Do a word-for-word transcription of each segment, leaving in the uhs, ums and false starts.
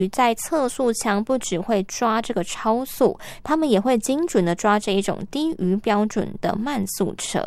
在测速枪不只会抓这个超速，他们也会精准的抓这一种低于标准的慢速车。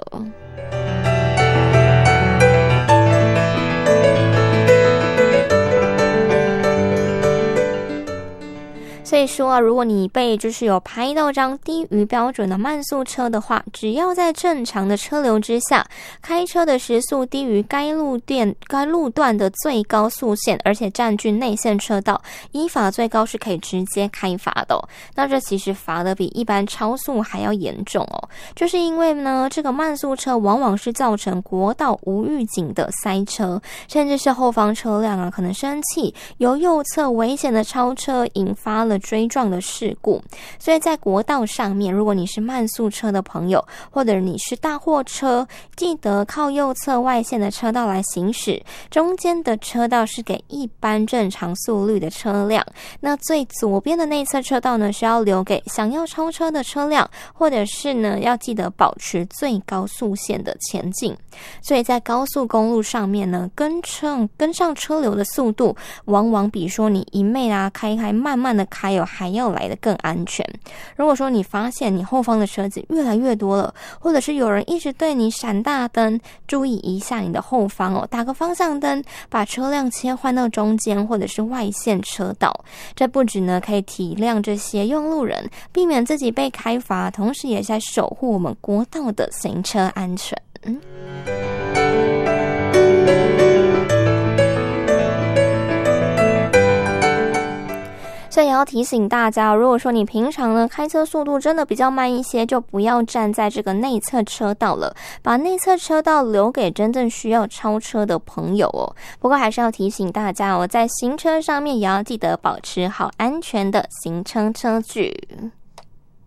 所以说啊，如果你被就是有拍到张低于标准的慢速车的话，只要在正常的车流之下，开车的时速低于该路电该路段的最高速限，而且占据内线车道，依法最高是可以直接开罚的、哦。那这其实罚的比一般超速还要严重哦，就是因为呢，这个慢速车往往是造成国道无预警的塞车，甚至是后方车辆啊可能生气，由右侧危险的超车引发了追撞的事故。所以在国道上面，如果你是慢速车的朋友，或者你是大货车，记得靠右侧外线的车道来行驶，中间的车道是给一般正常速率的车辆，那最左边的内侧车道呢是要留给想要超车的车辆，或者是呢要记得保持最高速线的前进。所以在高速公路上面呢，跟上跟上车流的速度，往往比说你一昧啊开开慢慢的开有还要来得更安全。如果说你发现你后方的车子越来越多了，或者是有人一直对你闪大灯，注意一下你的后方哦，打个方向灯，把车辆切换到中间或者是外线车道。这不止呢可以体谅这些用路人，避免自己被开罚，同时也在守护我们国道的行车安全。嗯所以也要提醒大家，如果说你平常呢开车速度真的比较慢一些，就不要站在这个内侧车道了，把内侧车道留给真正需要超车的朋友哦。不过还是要提醒大家哦，在行车上面也要记得保持好安全的行车车距。